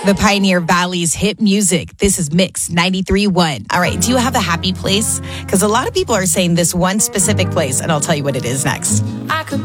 The Pioneer Valley's hit music. This is Mix 93.1. All right, do you have a happy place? Because a lot of people are saying this one specific place, and I'll tell you what it is next.